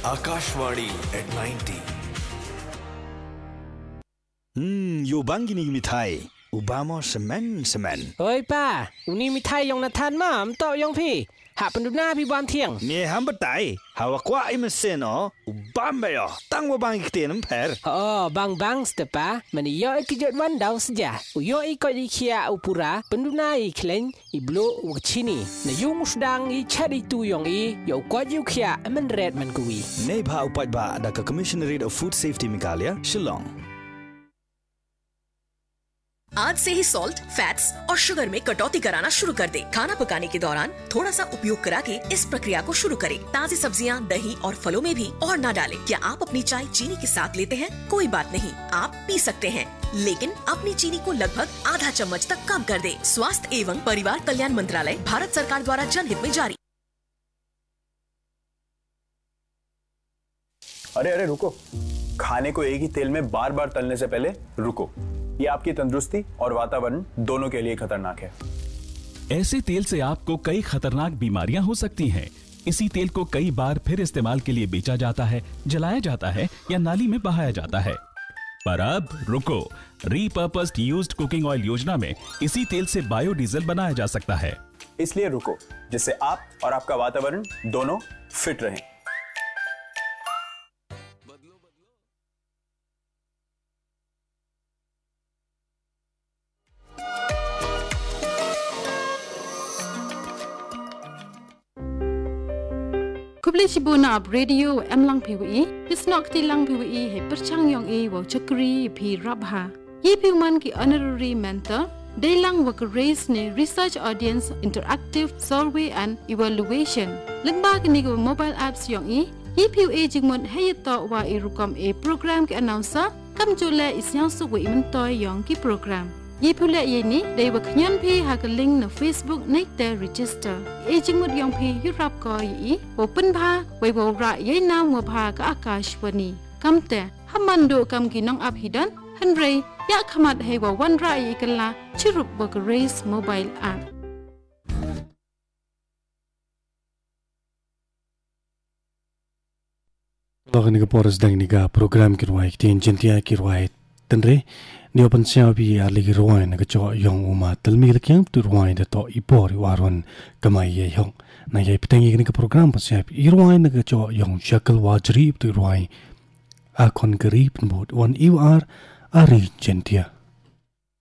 Akashvadi at 90. Yo bang gini mithai. Ubama semen. Oi pa, uni mithai yang nathan mam tok yang pi. Hak penduduk pi bam tiang. Ni hamba tai. Hawa kwa imesen oh. Ubamba yo. Tang wa bang kite namper. Oh, bang stepa. Mani yo ikijot mandau saja. Uyo ikot ikia upura. Penduduk iklen iblo wakchini. Na yung sedang i cari tu yang yo kot ikia menred menkui. Nei bha upat ba ada ka Commissionerate of Food Safety Meghalaya, Shillong. आज से ही salt, fats और शुगर में कटौती कराना शुरू कर दे। खाना पकाने के दौरान थोड़ा सा उपयोग करा के इस प्रक्रिया को शुरू करें। ताज़ी सब्जियां, दही और फलों में भी और ना डालें। क्या आप अपनी चाय चीनी के साथ लेते हैं? कोई बात नहीं, आप पी सकते हैं, लेकिन अपनी चीनी को लगभग आधा चम्मच तक कम कर दे। स्वास्थ्य एवं परिवार कल्याण मंत्रालय, भारत सरकार द्वारा जनहित में जारी। अरे रुको, खाने को एक ही तेल में बार बार तलने से पहले रुको। ये आपकी तंदुरुस्ती और वातावरण दोनों के लिए खतरनाक है। ऐसे तेल से आपको कई खतरनाक बीमारियां हो सकती हैं। इसी तेल को कई बार फिर इस्तेमाल के लिए बेचा जाता है, जलाया जाता है या नाली में बहाया जाता है। पर अब रुको, रीपर्पस्ड यूज्ड कुकिंग ऑयल योजना में इसी तेल से बायोडीजल बनाया जा सकता है। इसलिए रुको, जिससे आप और आपका वातावरण दोनों फिट रहें। Kublisi bona ab radio lang PWE bisnok ti lang PWE he perchang yong e wo chakri phi rabha ye man ki honorary mentor de lang work raise ne research audience interactive survey and evaluation lengba ni go mobile apps yong e ye PWE jingmon he to wa e rukom e program ki announcer kam jole isyang su go imentoy yong ki program ye phule ye ni de wa khyan phi ha ka link na Facebook nei te register e jingmut yong phi yurap ko yi open pha wei bo ra ye nam wa pha ka Akashvani kamte hamando kam ki nong ap hidan hanrei ya khamat he wa wan ra yi kala chirup wa ka raise mobile app Logani ka poras dang ni ka program ki ruai tin jintia ki ruai tenre ni open sia bi ali ki ruai na ka cho yong uma talmi la kyang tu ruai da to ipor waron kamai ye yong na ye pitangi ni ka program pa sia bi ruai na ka cho yong shakal wajri tu ruai a kon garib mod one you are ari jintia